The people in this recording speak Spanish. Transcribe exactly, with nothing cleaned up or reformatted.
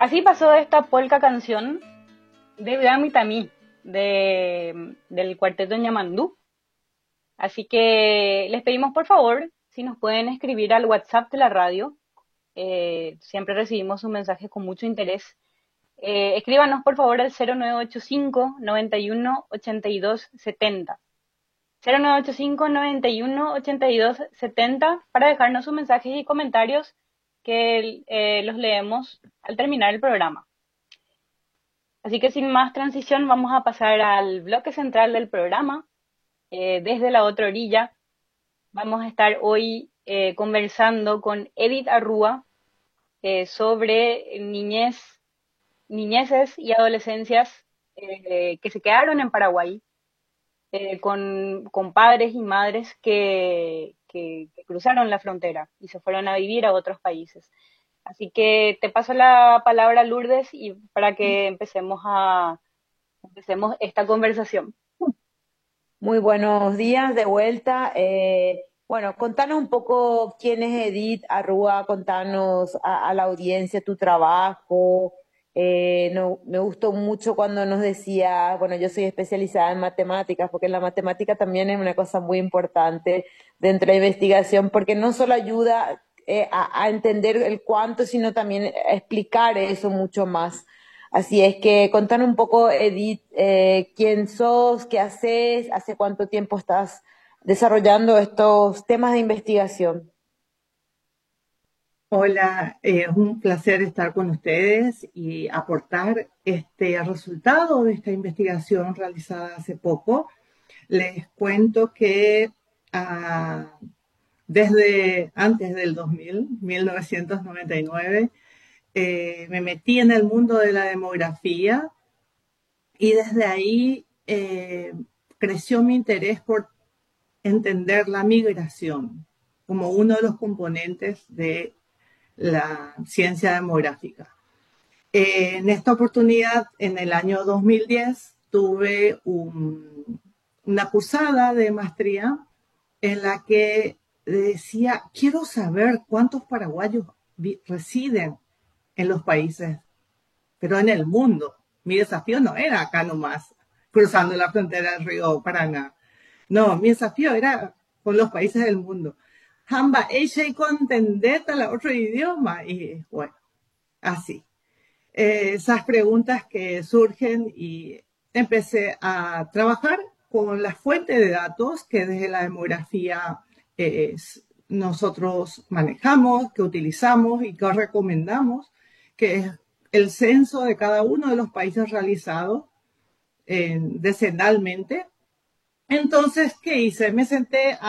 Así pasó esta polka canción de Gami Tami, de, del cuarteto Ñamandú. Así que les pedimos por favor si nos pueden escribir al WhatsApp de la radio. Eh, siempre recibimos sus mensajes con mucho interés. Eh, escríbanos por favor al cero nueve ocho cinco, noventa y uno, ochenta y dos setenta. cero nueve ocho cinco, noventa y uno, ochenta y dos setenta para dejarnos sus mensajes y comentarios que eh, los leemos al terminar el programa. Así que sin más transición vamos a pasar al bloque central del programa. Eh, desde la otra orilla vamos a estar hoy eh, conversando con Edith Arrúa eh, sobre niñez, niñeces y adolescencias eh, que se quedaron en Paraguay, eh, con, con padres y madres que, que, que cruzaron la frontera y se fueron a vivir a otros países. Así que te paso la palabra, Lourdes, y para que empecemos a empecemos esta conversación. Muy buenos días de vuelta. Eh, bueno, contanos un poco quién es Edith Arrúa, contanos a, a la audiencia tu trabajo. Eh, no, me gustó mucho cuando nos decía, bueno, yo soy especializada en matemáticas, porque la matemática también es una cosa muy importante dentro de la investigación, porque no solo ayuda eh, a, a entender el cuánto, sino también a explicar eso mucho más. Así es que contanos un poco, Edith, eh, quién sos, qué haces, hace cuánto tiempo estás desarrollando estos temas de investigación. Hola, eh, es un placer estar con ustedes y aportar este resultado de esta investigación realizada hace poco. Les cuento que ah, desde antes del dos mil, mil novecientos noventa y nueve, eh, me metí en el mundo de la demografía y desde ahí eh, creció mi interés por entender la migración como uno de los componentes de la ciencia demográfica. Eh, en esta oportunidad, en el año dos mil diez, tuve un, una cursada de maestría en la que decía, quiero saber cuántos paraguayos residen en los países, pero en el mundo. Mi desafío no era acá nomás, cruzando la frontera del río Paraná. No, mi desafío era con los países del mundo. Hamba, ella y contender tal otro idioma. Y bueno, así. Eh, esas preguntas que surgen y empecé a trabajar con la fuente de datos que desde la demografía eh, nosotros manejamos, que utilizamos y que recomendamos, que es el censo de cada uno de los países realizado eh, decenalmente. Entonces, ¿qué hice? Me senté a